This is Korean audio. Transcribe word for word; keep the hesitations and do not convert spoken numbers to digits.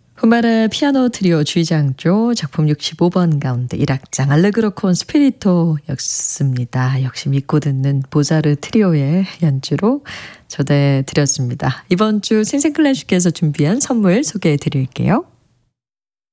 후마라 피아노 트리오 주의장조 작품 육십오 번 가운데 일 악장 알레그로 콘 스피리토였습니다. 역시 믿고 듣는 보자르 트리오의 연주로 초대드렸습니다. 이번 주 생생클래식에서 준비한 선물 소개해 드릴게요.